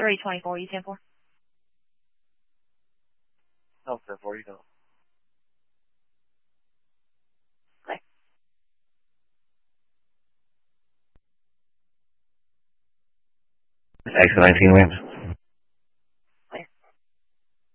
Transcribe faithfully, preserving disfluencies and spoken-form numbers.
three twenty-four, you ten four? No, ten four, you know. Okay. X nineteen Rams.